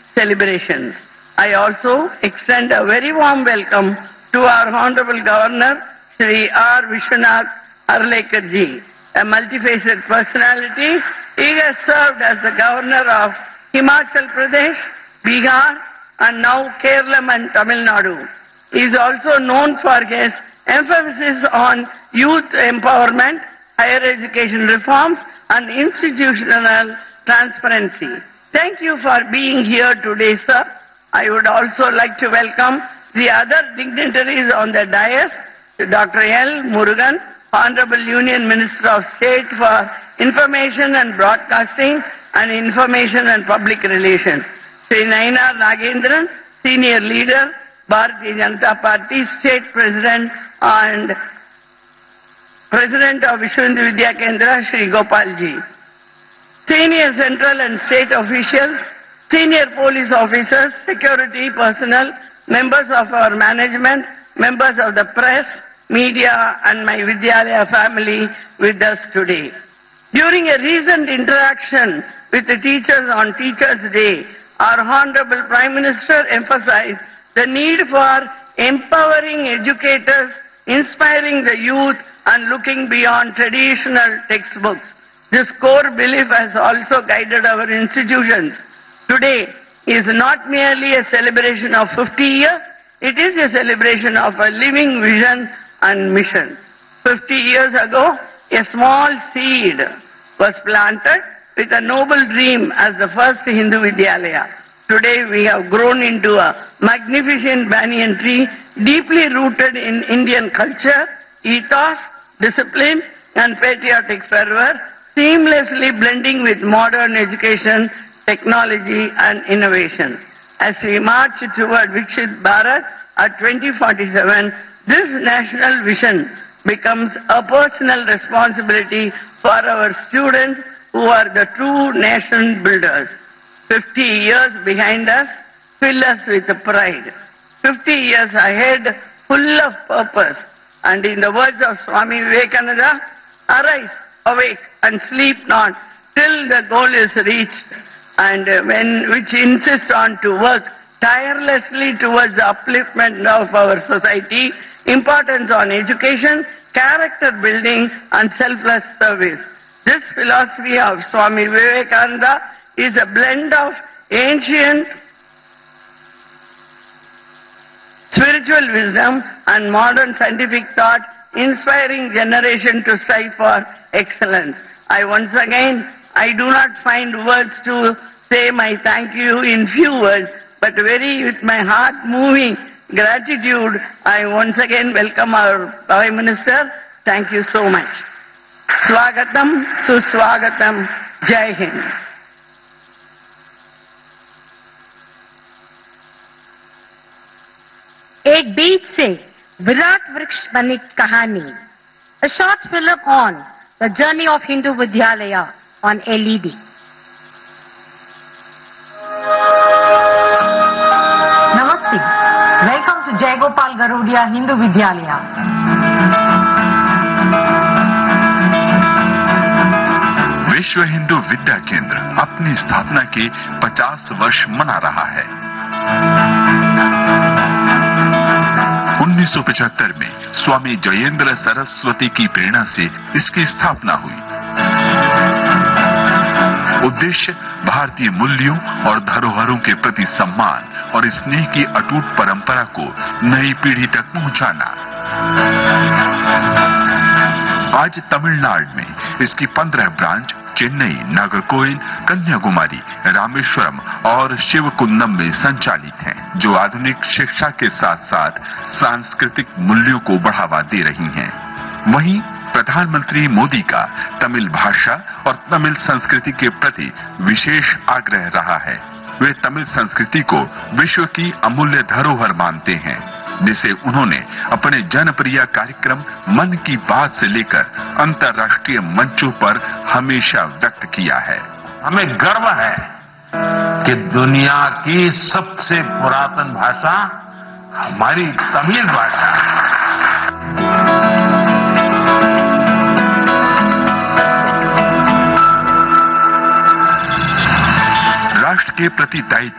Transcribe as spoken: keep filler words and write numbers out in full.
celebrations. I also extend a very warm welcome to our Honorable Governor, Shri R. Vishwanath Arlekarji, a multifaceted personality. He has served as the Governor of Himachal Pradesh, Bihar, and now Kerala and Tamil Nadu. He is also known for his emphasis on youth empowerment, higher education reforms, and institutional transparency. Thank you for being here today, sir. I would also like to welcome the other dignitaries on the dais, Doctor L. Murugan, Honorable Union Minister of State for Information and Broadcasting and Information and Public Relations, Sri Nainar Nagendran, Senior Leader, Bharatiya Janata Party, State President and President of Vishwa Hindu Vidya Kendra, Shri Gopalji, Senior Central and State officials, Senior Police officers, security personnel, members of our management, members of the press, media, and my Vidyalaya family with us today. During a recent interaction with the teachers on Teachers' Day, our Honorable Prime Minister emphasized the need for empowering educators, inspiring the youth, and looking beyond traditional textbooks. This core belief has also guided our institutions. Today is not merely a celebration of fifty years, it is a celebration of a living vision and mission. fifty years ago, a small seed was planted with a noble dream as the first Hindu Vidyalaya. Today we have grown into a magnificent banyan tree deeply rooted in Indian culture, ethos, discipline, and patriotic fervor, seamlessly blending with modern education, technology, and innovation. As we march toward Viksit Bharat at twenty forty-seven, this national vision becomes a personal responsibility for our students who are the true nation builders. fifty years behind us fill us with pride. fifty years ahead full of purpose. And in the words of Swami Vivekananda, arise, awake, and sleep not till the goal is reached, and when which insists on to work tirelessly towards the upliftment of our society, importance on education, character building, and selfless service. This philosophy of Swami Vivekananda is a blend of ancient spiritual wisdom and modern scientific thought, inspiring generation to strive for excellence. I once again, I do not find words to say my thank you in few words, but very with my heart moving gratitude, I once again welcome our Prime Minister. Thank you so much. Swagatam, Suswagatam, Jai Hind. एक बीज से विराट वृक्ष बनी कहानी, a short film on the journey of Hindu Vidyalaya on L E D. Namaste. Welcome to Jai Gopal Garudia Hindu Vidyalaya. विश्व हिंदू विद्या केंद्र अपनी स्थापना के पचास वर्ष मना रहा है। उन्नीस सौ पचहत्तर में स्वामी जयेंद्र सरस्वती की प्रेरणा से इसकी स्थापना हुई। उद्देश्य भारतीय मूल्यों और धरोहरों के प्रति सम्मान और स्नेह की अटूट परंपरा को नई पीढ़ी तक पहुंचाना। आज तमिलनाडु में इसकी पंद्रह ब्रांच चेन्नई, नागरकोइल, कन्याकुमारी, रामेश्वरम और शिवकुंदम में संचालित हैं, जो आधुनिक शिक्षा के साथ साथ सांस्कृतिक मूल्यों को बढ़ावा दे रही हैं। वहीं प्रधानमंत्री मोदी का तमिल भाषा और तमिल संस्कृति के प्रति विशेष आग्रह रहा है। वे तमिल संस्कृति को विश्व की अमूल्य धरोहर मानते हैं, जिसे उन्होंने अपने जनप्रिय कार्यक्रम मन की बात से लेकर अंतर्राष्ट्रीय मंचों पर हमेशा व्यक्त किया है। हमें गर्व है कि दुनिया की सबसे पुरातन भाषा हमारी तमिल भाषा है। राष्ट्र के प्रति दायित्व